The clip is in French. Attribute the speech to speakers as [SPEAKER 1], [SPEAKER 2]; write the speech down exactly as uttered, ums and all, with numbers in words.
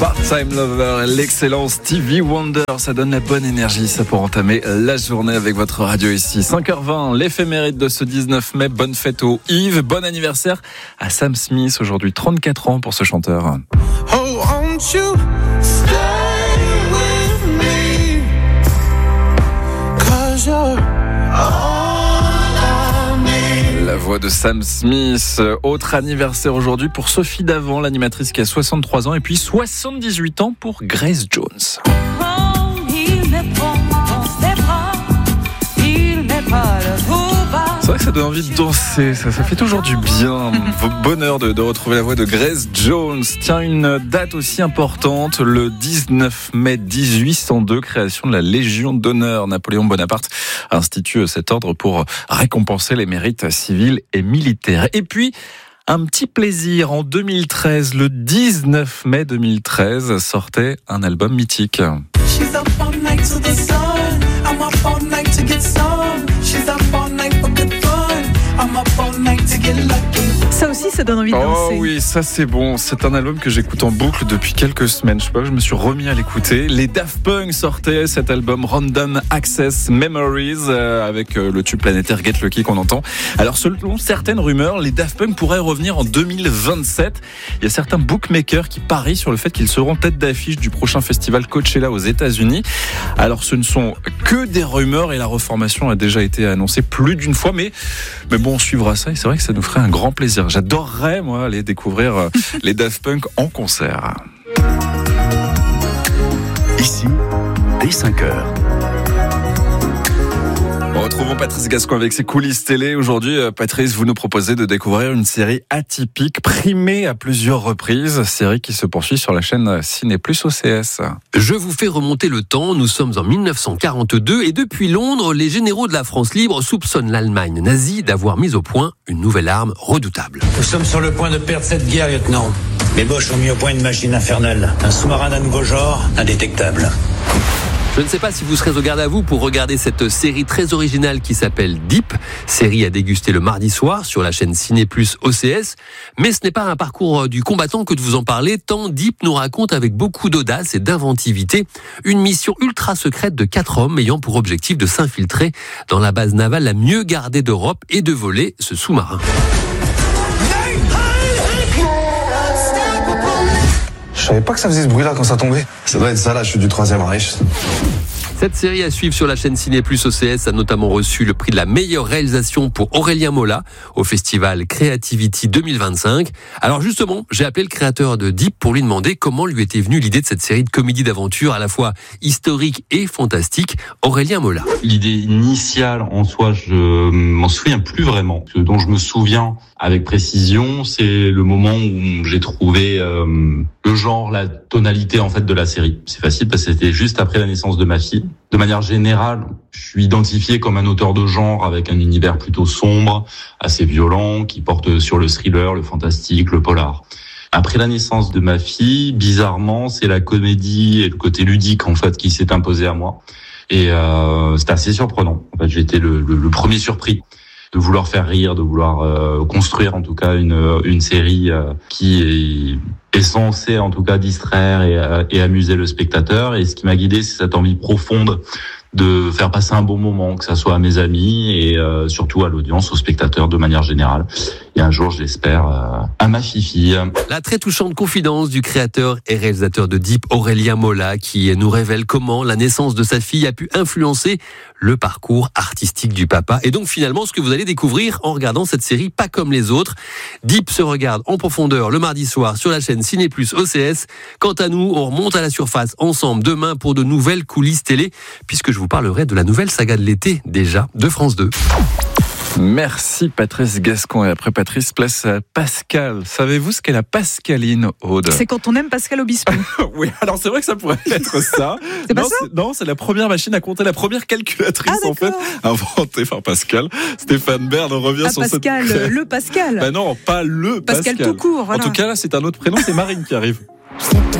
[SPEAKER 1] Part-Time Lover, l'excellent Stevie Wonder, ça donne la bonne énergie, ça pour entamer la journée avec votre radio ici. cinq heures vingt, l'éphéméride de ce dix-neuf mai, bonne fête au Yves, bon anniversaire à Sam Smith, aujourd'hui trente-quatre ans pour ce chanteur. Oh, won't you stay with me, 'cause you're la voix de Sam Smith. Autre anniversaire aujourd'hui pour Sophie Davant, l'animatrice qui a soixante-trois ans, et puis soixante-dix-huit ans pour Grace Jones.
[SPEAKER 2] Oh, il me prend dans ses bras, il n'est pas le bas.
[SPEAKER 1] C'est vrai que ça donne envie de danser, ça, ça fait toujours du bien. Bonheur de, de retrouver la voix de Grace Jones. Tiens, une date aussi importante, le dix-neuf mai dix-huit cent deux, création de la Légion d'honneur. Napoléon Bonaparte institue cet ordre pour récompenser les mérites civils et militaires. Et puis, un petit plaisir, en deux mille treize, le dix-neuf mai deux mille treize, sortait un album mythique. She's up all night to the sun. I'm up all night to get some. She's up all night for good fun. I'm up all night to get lucky.
[SPEAKER 3] Ça aussi, ça donne envie de danser.
[SPEAKER 1] Oh oui, ça c'est bon. C'est un album que j'écoute en boucle depuis quelques semaines. Je sais pas, je me suis remis à l'écouter. Les Daft Punk sortaient cet album Random Access Memories euh, avec euh, le tube planétaire Get Lucky qu'on entend. Alors selon certaines rumeurs, les Daft Punk pourraient revenir en deux mille vingt-sept. Il y a certains bookmakers qui parient sur le fait qu'ils seront tête d'affiche du prochain festival Coachella aux États-Unis. Alors ce ne sont que des rumeurs et la reformation a déjà été annoncée plus d'une fois, mais mais bon, on suivra ça et c'est vrai que ça nous ferait un grand plaisir. J'adorerais, moi, aller découvrir les Daft Punk en concert.
[SPEAKER 4] Ici, dès cinq heures.
[SPEAKER 1] Retrouvons Patrice Gascon avec ses coulisses télé. Aujourd'hui, Patrice, vous nous proposez de découvrir une série atypique, primée à plusieurs reprises, série qui se poursuit sur la chaîne Ciné Plus O C S.
[SPEAKER 5] Je vous fais remonter le temps, nous sommes en mille neuf cent quarante-deux et depuis Londres, les généraux de la France libre soupçonnent l'Allemagne nazie d'avoir mis au point une nouvelle arme redoutable.
[SPEAKER 6] Nous sommes sur le point de perdre cette guerre, lieutenant. Les Boches ont mis au point une machine infernale, un sous-marin d'un nouveau genre, indétectable.
[SPEAKER 5] Je ne sais pas si vous serez au garde à vous pour regarder cette série très originale qui s'appelle Deep, série à déguster le mardi soir sur la chaîne Ciné Plus O C S, mais ce n'est pas un parcours du combattant que de vous en parler, tant Deep nous raconte avec beaucoup d'audace et d'inventivité une mission ultra secrète de quatre hommes ayant pour objectif de s'infiltrer dans la base navale la mieux gardée d'Europe et de voler ce sous-marin.
[SPEAKER 7] Je savais pas que ça faisait ce bruit-là quand ça tombait. Ça doit être ça, là, je suis du troisième Reich.
[SPEAKER 5] Cette série à suivre sur la chaîne Ciné Plus O C S a notamment reçu le prix de la meilleure réalisation pour Aurélien Mola au festival Creativity deux mille vingt-cinq. Alors justement, j'ai appelé le créateur de Deep pour lui demander comment lui était venue l'idée de cette série de comédie d'aventure à la fois historique et fantastique. Aurélien Mola.
[SPEAKER 8] L'idée initiale en soi, je m'en souviens plus vraiment. Ce dont je me souviens avec précision, c'est le moment où j'ai trouvé euh, le genre, la tonalité en fait de la série. C'est facile parce que c'était juste après la naissance de ma fille. De manière générale, je suis identifié comme un auteur de genre avec un univers plutôt sombre, assez violent, qui porte sur le thriller, le fantastique, le polar. Après la naissance de ma fille, bizarrement, c'est la comédie et le côté ludique en fait qui s'est imposé à moi. Et euh, c'était assez surprenant. En fait, j'ai été le, le, le premier surpris de vouloir faire rire, de vouloir euh, construire en tout cas une une série euh, qui est, est censée en tout cas distraire et, euh, et amuser le spectateur. Et ce qui m'a guidé, c'est cette envie profonde de faire passer un bon moment, que ça soit à mes amis et euh, surtout à l'audience, aux spectateurs de manière générale. Et un jour, je l'espère, euh, à ma fifi.
[SPEAKER 5] La très touchante confidence du créateur et réalisateur de Deep, Aurélien Mola, qui nous révèle comment la naissance de sa fille a pu influencer le parcours artistique du papa. Et donc finalement, ce que vous allez découvrir en regardant cette série pas comme les autres. Deep se regarde en profondeur le mardi soir sur la chaîne Ciné Plus O C S. Quant à nous, on remonte à la surface ensemble demain pour de nouvelles coulisses télé, puisque je vous parlerai de la nouvelle saga de l'été, déjà, de France deux.
[SPEAKER 1] Merci Patrice Gascon. Et après Patrice, place à Pascal. Savez-vous ce qu'est la pascaline, Aude ?
[SPEAKER 3] C'est quand on aime Pascal Obispo.
[SPEAKER 1] Oui, alors c'est vrai que ça pourrait être ça.
[SPEAKER 3] C'est pas
[SPEAKER 1] non,
[SPEAKER 3] ça
[SPEAKER 1] c'est, non, c'est la première machine à compter, la première calculatrice
[SPEAKER 3] ah,
[SPEAKER 1] en fait, inventée par Pascal. Stéphane Bern revient
[SPEAKER 3] ah,
[SPEAKER 1] sur
[SPEAKER 3] Pascal,
[SPEAKER 1] cette...
[SPEAKER 3] le Pascal.
[SPEAKER 1] Bah non, pas le Pascal.
[SPEAKER 3] Pascal tout court, voilà.
[SPEAKER 1] En tout cas, là, c'est un autre prénom, c'est Marine qui arrive.